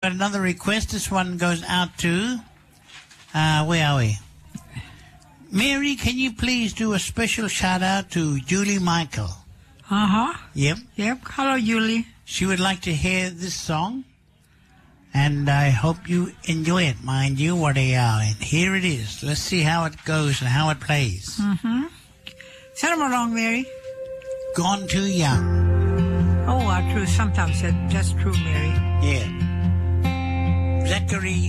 Got another request. This one goes out to, where are we? Mary, can you please do a special shout out to Julie Michael? Uh-huh. Yep. Yep. Hello, Julie. She would like to hear this song, and I hope you enjoy it, mind you, what they are. And here it is. Let's see how it goes and how it plays. Mm-hmm. Send them along, Mary. Gone Too Young. Oh, true. Sometimes that's true, Mary. Yeah. Zachary